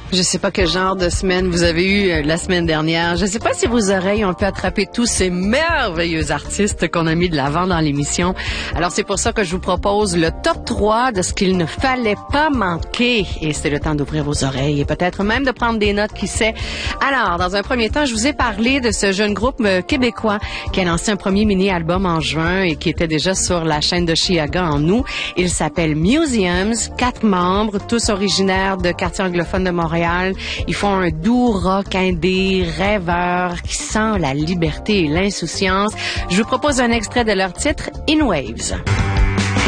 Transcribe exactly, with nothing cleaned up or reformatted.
Je sais pas quel genre de semaine vous avez eu euh, la semaine dernière. Je sais pas si vos oreilles ont pu attraper tous ces merveilleux artistes qu'on a mis de l'avant dans l'émission. Alors c'est pour ça que je vous propose le top trois de ce qu'il ne fallait pas manquer. Et c'est le temps d'ouvrir vos oreilles et peut-être même de prendre des notes, qui sait. Alors, dans un premier temps, je vous ai parlé de ce jeune groupe euh, québécois qui a lancé un premier mini-album en juin et qui était déjà sur la chaîne de Chiaga en août. Il s'appelle Museums, quatre membres, tous originaires de quartier anglophone de Montréal. Ils font un doux rock indé, rêveur, qui sent la liberté et l'insouciance. Je vous propose un extrait de leur titre, In Waves.